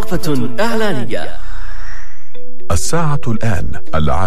وقفة إعلانية. الساعة الآن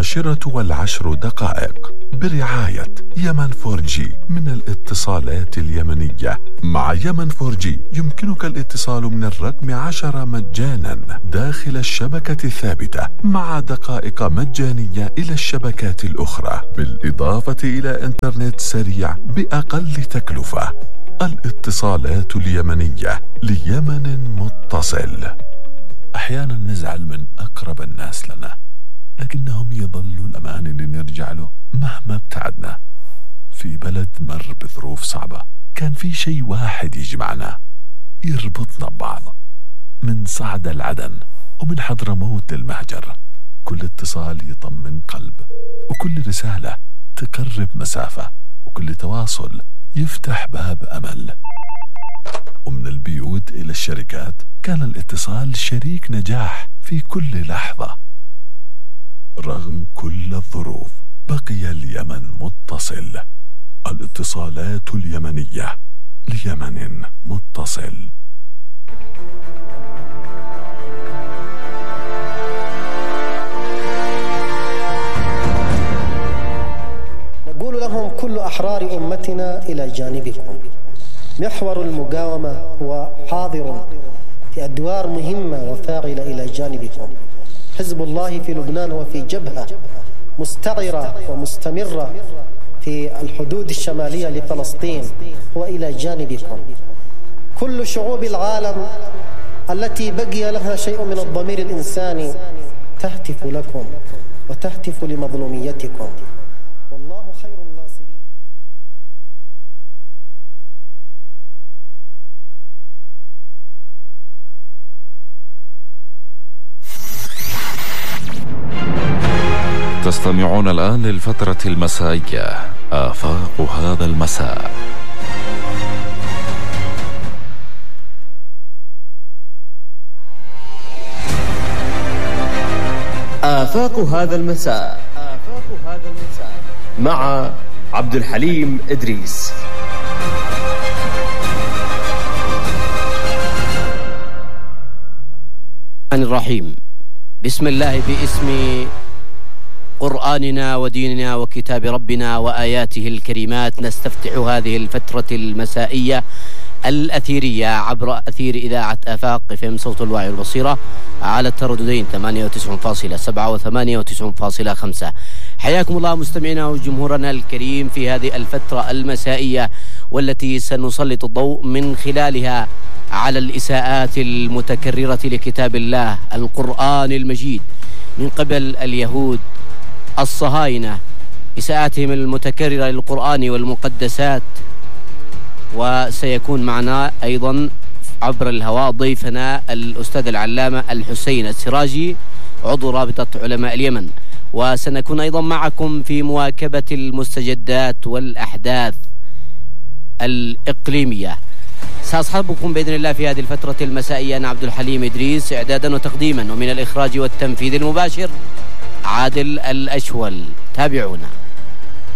10:10 برعاية يمن 4G من الاتصالات اليمنية. مع يمن 4G يمكنك الاتصال من الرقم 10 مجانا داخل الشبكة الثابتة، مع دقائق مجانية إلى الشبكات الأخرى، بالإضافة إلى إنترنت سريع بأقل تكلفة. الاتصالات اليمنية ليمن متصل. أحيانا نزعل من أقرب الناس لنا، لكنهم يظلوا الأمان اللي نرجع له مهما ابتعدنا. في بلد مر بظروف صعبة كان في شيء واحد يجمعنا، يربطنا ببعض، من صعد العدن ومن حضرموت للمهجر. كل اتصال يطمن قلب، وكل رسالة تقرب مسافة، وكل تواصل يفتح باب أمل. ومن البيوت إلى الشركات كان الاتصال شريك نجاح في كل لحظة. رغم كل الظروف بقي اليمن متصل. الاتصالات اليمنية ليمن متصل. نقول لهم كل أحرار أمتنا إلى جانبكم. محور المقاومة هو حاضر في أدوار مهمة وفاعلة إلى جانبكم. حزب الله في لبنان وفي جبهة مستعرة ومستمرة في الحدود الشمالية لفلسطين وإلى جانبكم. كل شعوب العالم التي بقي لها شيء من الضمير الإنساني تهتف لكم وتهتف لمظلوميتكم، والله خير الناصرين. تستمعون الآن للفترة المسائية، آفاق هذا المساء. آفاق هذا المساء مع عبد الحليم إدريس. الرحيم. بسم الله باسم قرآننا وديننا وكتاب ربنا وآياته الكريمات نستفتح هذه الفترة المسائية الأثيرية عبر أثير إذاعة آفاق FM صوت الوعي والبصيرة على الترددين 98.7 و 98.5. حياكم الله مستمعينا وجمهورنا الكريم في هذه الفترة المسائية، والتي سنسلط الضوء من خلالها على الإساءات المتكررة لكتاب الله القرآن المجيد من قبل اليهود الصهاينة، إساءاتهم المتكررة للقرآن والمقدسات. وسيكون معنا أيضا عبر الهواء ضيفنا الأستاذ العلامة الحسين السراجي عضو رابطة علماء اليمن، وسنكون أيضا معكم في مواكبة المستجدات والأحداث الإقليمية. سأصحبكم بإذن الله في هذه الفترة المسائية أنا عبد الحليم إدريس، إعدادا وتقديما، ومن الإخراج والتنفيذ المباشر عادل الأشول. تابعونا.